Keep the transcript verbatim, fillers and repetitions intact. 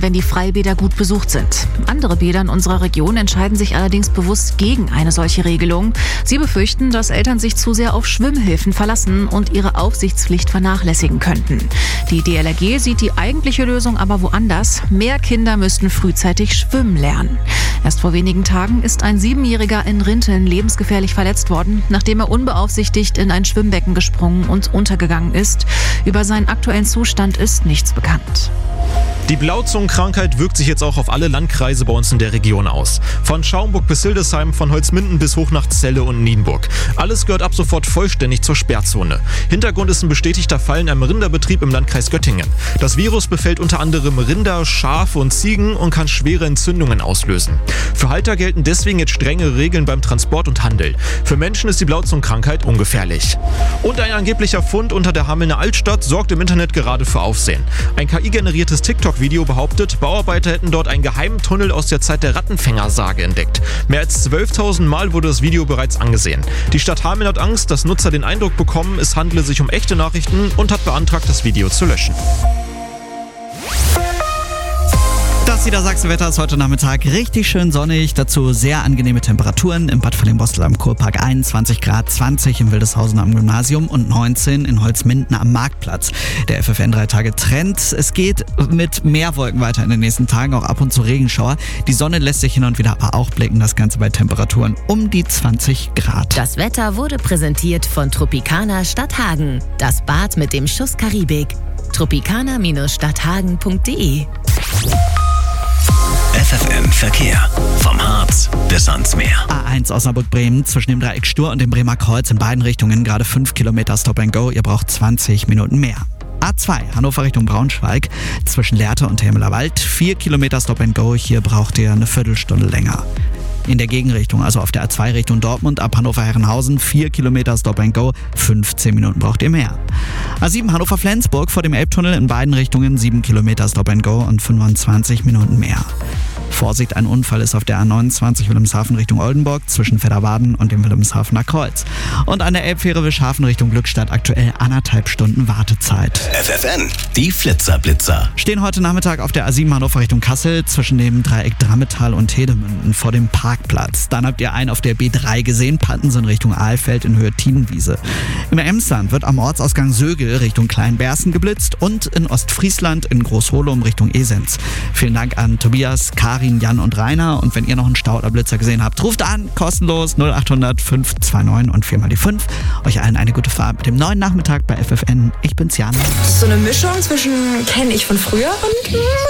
wenn die Freibäder gut besucht sind. Andere Bäder in unserer Region entscheiden sich allerdings bewusst gegen eine solche Regelung. Sie befürchten, dass Eltern sich zu sehr auf Schwimmhilfen verlassen und ihre Aufsichtspflicht vernachlässigen könnten. Die D L R G sieht die eigentliche Lösung aber woanders. Mehr Kinder müssten frühzeitig schwimmen lernen. Erst vor wenigen Tagen ist ein Siebenjähriger in Rinteln lebensgefährlich verletzt worden, nachdem er unbeaufsichtigt in ein Schwimmbecken gesprungen und untergegangen ist. Über seinen aktuellen Zustand ist nichts bekannt. Die Blauzungenkrankheit wirkt sich jetzt auch auf alle Landkreise bei uns in der Region aus. Von Schaumburg bis Hildesheim, von Holzminden bis hoch nach Celle und Nienburg. Alles gehört ab sofort vollständig zur Sperrzone. Hintergrund ist ein bestätigter Fall in einem Rinderbetrieb im Landkreis Göttingen. Das Virus befällt unter anderem Rinder, Schafe und Ziegen und kann schwere Entzündungen auslösen. Für Halter gelten deswegen jetzt strenge Regeln beim Transport und Handel. Für Menschen ist die Blauzungenkrankheit ungefährlich. Und ein angeblicher Fund unter der Hamelner Altstadt sorgt im Internet gerade für Aufsehen. Ein K I-generiertes TikTok-Video behauptet, Bauarbeiter hätten dort einen geheimen Tunnel aus der Zeit der Rattenfängersage entdeckt. Mehr als zwölftausend Mal wurde das Video bereits angesehen. Die Stadt Hameln hat Angst, dass Nutzer den Eindruck bekommen, es handle sich um echte Nachrichten und hat beantragt, das Video zu löschen. Das Niedersachsenwetter ist heute Nachmittag richtig schön sonnig, dazu sehr angenehme Temperaturen. Im Bad Verlingen-Bostel am Kurpark einundzwanzig Grad, zwanzig in Wildeshausen am Gymnasium und neunzehn in Holzminden am Marktplatz. Der F F N drei Tage Trend. Es geht mit mehr Wolken weiter in den nächsten Tagen, auch ab und zu Regenschauer. Die Sonne lässt sich hin und wieder aber auch blicken, das Ganze bei Temperaturen um die zwanzig Grad. Das Wetter wurde präsentiert von Tropicana Stadthagen. Das Bad mit dem Schuss Karibik. tropicana Stadthagen punkt de F F N Verkehr. Vom Harz bis ans Meer. A eins Osnabrück-Bremen zwischen dem Dreieck Stur und dem Bremer Kreuz in beiden Richtungen gerade fünf Kilometer Stop and Go. Ihr braucht zwanzig Minuten mehr. A zwei Hannover Richtung Braunschweig zwischen Lehrte und Helmeler Wald. vier Kilometer Stop and Go. Hier braucht ihr eine Viertelstunde länger. In der Gegenrichtung, also auf der A zwei Richtung Dortmund ab Hannover-Herrenhausen, vier Kilometer Stop and Go, fünfzehn Minuten braucht ihr mehr. A sieben Hannover-Flensburg vor dem Elbtunnel in beiden Richtungen, sieben Kilometer Stop and Go und fünfundzwanzig Minuten mehr. Vorsicht, ein Unfall ist auf der A neunundzwanzig Wilhelmshaven Richtung Oldenburg zwischen Fedderwaden und dem Wilhelmshavener Kreuz. Und an der Elbfähre Wischhafen Richtung Glückstadt aktuell anderthalb Stunden Wartezeit. F F N, die Flitzer-Blitzer. Stehen heute Nachmittag auf der A sieben Hannover Richtung Kassel zwischen dem Dreieck Drammetal und Hedemünden vor dem Parkplatz. Dann habt ihr einen auf der B drei gesehen, Pattensen Richtung Ahlfeld in Höhe Tienenwiese. Im Emsland wird am Ortsausgang Sögel Richtung Kleinbersten geblitzt und in Ostfriesland in Großholum Richtung Esens. Vielen Dank an Tobias, Karin, Jan und Rainer. Und wenn ihr noch einen Stau oder Blitzer gesehen habt, ruft an, kostenlos null acht hundert fünf zwei neun und vier mal die fünf. Euch allen eine gute Fahrt mit dem neuen Nachmittag bei F F N. Ich bin's Jan. So eine Mischung zwischen kenne ich von früher und